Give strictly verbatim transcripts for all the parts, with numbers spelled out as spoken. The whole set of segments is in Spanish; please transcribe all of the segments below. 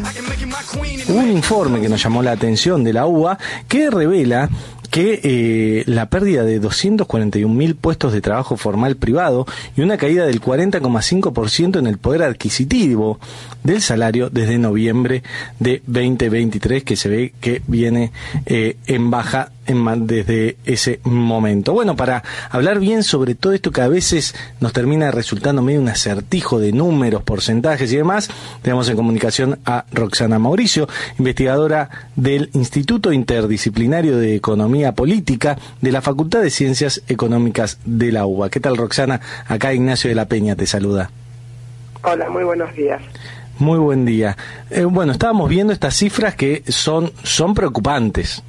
Hubo un informe que nos llamó la atención de la U B A que revela que eh, la pérdida de doscientos cuarenta y un mil puestos de trabajo formal privado y una caída del cuarenta coma cinco por ciento en el poder adquisitivo del salario desde noviembre de veinte veintitrés, que se ve que viene eh, en baja en, desde ese momento. Bueno, para hablar bien sobre todo esto que a veces nos termina resultando medio un acertijo de números, porcentajes y demás, tenemos en comunicación a Roxana Mauricio, investigadora del Instituto Interdisciplinario de Economía Política de la Facultad de Ciencias Económicas de la U B A. ¿Qué tal, Roxana? Acá Ignacio de la Peña te saluda. Hola, muy buenos días. Muy buen día. Eh, bueno, estábamos viendo estas cifras que son, son preocupantes.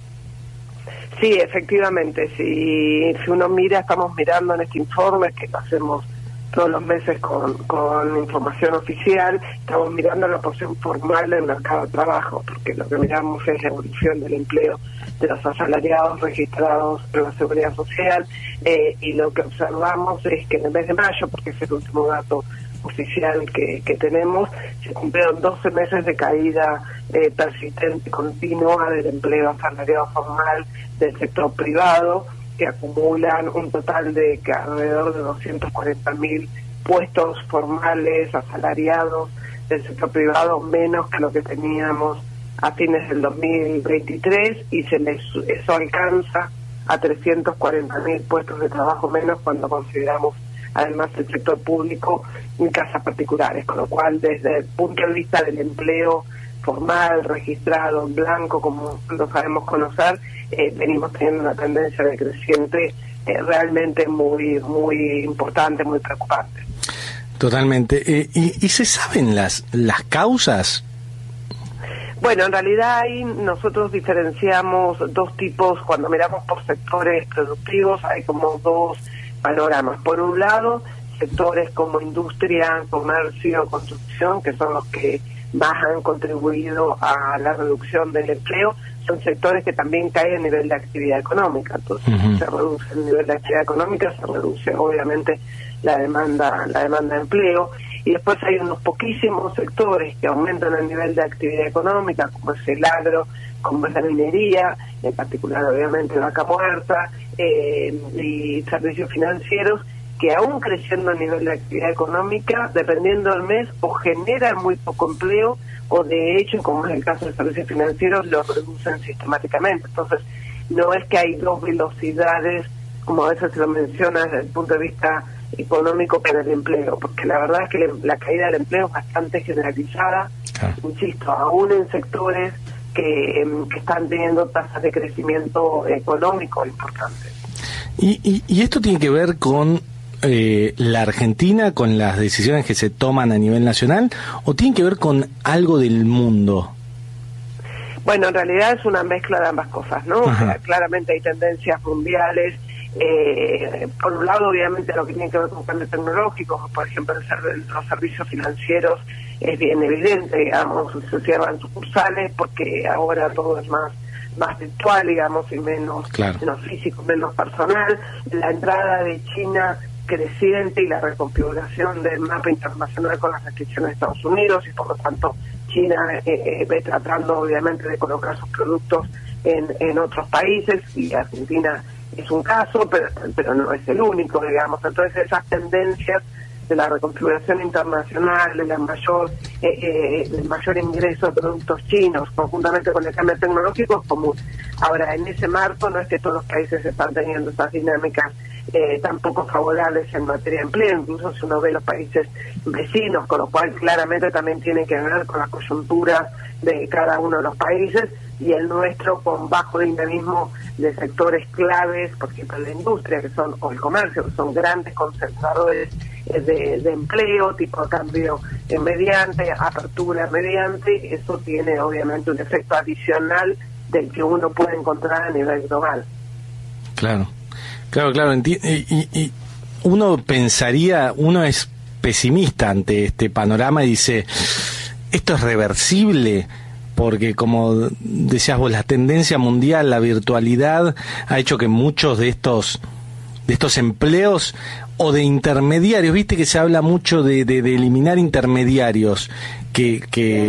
Sí, efectivamente, si, si uno mira, estamos mirando en este informe que lo hacemos todos los meses con, con información oficial, estamos mirando la porción formal del mercado de trabajo, porque lo que miramos es la evolución del empleo de los asalariados registrados en la Seguridad Social, eh, y lo que observamos es que en el mes de mayo, porque es el último dato oficial que, que tenemos, se cumplieron doce meses de caída eh, persistente continua del empleo asalariado formal del sector privado, que acumulan un total de que alrededor de doscientos cuarenta mil puestos formales asalariados del sector privado, menos que lo que teníamos a fines del dos mil veintitrés, y se les, eso alcanza a trescientos cuarenta mil puestos de trabajo menos cuando consideramos además el sector público y casas particulares, con lo cual desde el punto de vista del empleo formal, registrado, en blanco, como lo sabemos conocer, eh, venimos teniendo una tendencia decreciente eh, realmente muy muy importante, muy preocupante. Totalmente. Eh, y, ¿Y se saben las las causas? Bueno, en realidad ahí nosotros diferenciamos dos tipos. Cuando miramos por sectores productivos hay como dos panoramas. Por un lado, sectores como industria, comercio, construcción, que son los que más han contribuido a la reducción del empleo, son sectores que también caen a nivel de actividad económica. Entonces, uh-huh. se reduce el nivel de actividad económica, se reduce obviamente la demanda, la demanda de empleo. Y después hay unos poquísimos sectores que aumentan el nivel de actividad económica, como es el agro, como es la minería, en particular obviamente Vaca Muerta, eh, y servicios financieros, que aún creciendo a nivel de actividad económica, dependiendo del mes, o generan muy poco empleo, o de hecho, como es el caso de servicios financieros, lo reducen sistemáticamente. Entonces, no es que hay dos velocidades, como a veces se lo menciona desde el punto de vista económico para el empleo, porque la verdad es que la caída del empleo es bastante generalizada, claro. Insisto, aún en sectores que, que están teniendo tasas de crecimiento económico importantes. Y, y, y esto tiene que ver con eh, la Argentina, con las decisiones que se toman a nivel nacional, o tiene que ver con algo del mundo? Bueno, en realidad es una mezcla de ambas cosas, ¿no? O sea, claramente hay tendencias mundiales. Eh, por un lado, obviamente, lo que tiene que ver con cambios tecnológicos, por ejemplo, el ser, los servicios financieros es bien evidente, digamos, se cierran sucursales porque ahora todo es más más virtual, digamos, y menos, claro. menos físico, menos personal. La entrada de China creciente y la reconfiguración del mapa internacional con las restricciones de Estados Unidos, y por lo tanto China eh, ve tratando obviamente de colocar sus productos en, en otros países, y Argentina es un caso, pero, pero no es el único, digamos. Entonces esas tendencias de la reconfiguración internacional, de la mayor eh, eh, del mayor ingreso de productos chinos, conjuntamente con el cambio tecnológico, es común. Ahora, en ese marco no es que todos los países están teniendo estas dinámicas eh, tan poco favorables en materia de empleo, incluso si uno ve los países vecinos, con lo cual claramente también tiene que ver con la coyuntura de cada uno de los países, y el nuestro con bajo dinamismo de sectores claves, por ejemplo la industria, que son, o el comercio, que son grandes concentradores de, de empleo, tipo de cambio en mediante, apertura mediante. Eso tiene obviamente un efecto adicional del que uno puede encontrar a nivel global. Claro, claro, claro. Enti- y, y uno pensaría, uno es pesimista ante este panorama y dice, ¿esto es reversible? Porque, como decías vos, la tendencia mundial, la virtualidad, ha hecho que muchos de estos de estos empleos o de intermediarios, viste que se habla mucho de, de, de eliminar intermediarios que, que,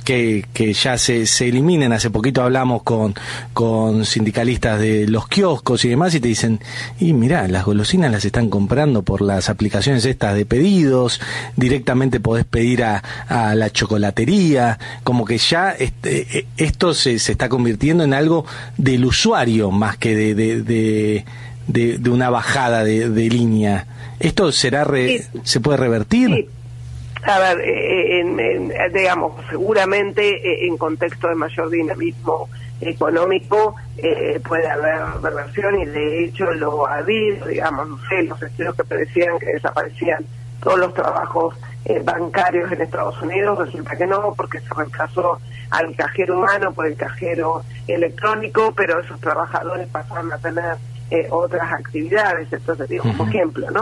que, que ya se, se eliminen. Hace poquito hablamos con, con sindicalistas de los kioscos y demás y te dicen, y mirá, las golosinas las están comprando por las aplicaciones estas de pedidos, directamente podés pedir a, a la chocolatería, como que ya este, esto se, se está convirtiendo en algo del usuario más que de, de, de, de, de una bajada de, de línea. ¿Esto será re, sí. se puede revertir? Sí. A ver, eh, en, en, digamos, seguramente eh, en contexto de mayor dinamismo económico eh, puede haber reversión, y de hecho lo ha habido, digamos, no sé, los estudios que predecían que desaparecían todos los trabajos eh, bancarios en Estados Unidos, resulta que no, porque se reemplazó al cajero humano por el cajero electrónico, pero esos trabajadores pasaron a tener eh, otras actividades. Entonces, digo, como ejemplo, ¿no?